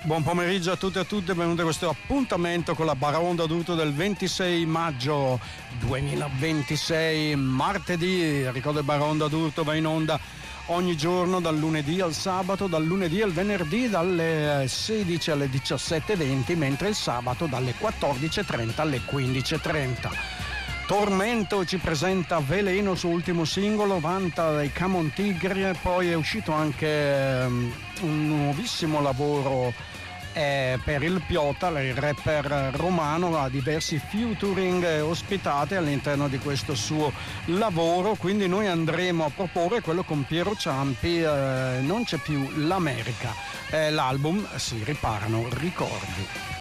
Buon pomeriggio a tutti e a tutte, benvenuti a questo appuntamento con la Baraonda d'Urto del 26 maggio 2026, martedì. Ricordo che Baraonda d'Urto va in onda ogni giorno dal lunedì al sabato, dal lunedì al venerdì dalle 16 alle 17:20, mentre il sabato dalle 14:30 alle 15:30. Tormento ci presenta Veleno, suo ultimo singolo, vanta dai Camon Tigre, poi è uscito anche un nuovissimo lavoro per il Piota, il rapper romano, ha diversi featuring ospitate all'interno di questo suo lavoro, quindi noi andremo a proporre quello con Piero Ciampi, Non c'è più l'America, l'album Si riparano ricordi.